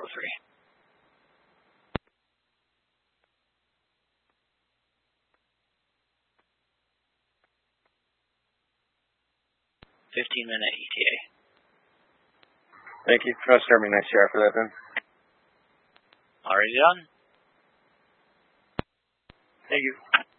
3. 15-minute ETA. Thank you. I'll start me next year after that then. Already done. Thank you.